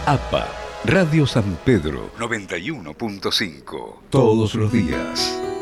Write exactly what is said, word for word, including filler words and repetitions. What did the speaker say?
A P A, Radio San Pedro noventa y uno punto cinco. Todos los días.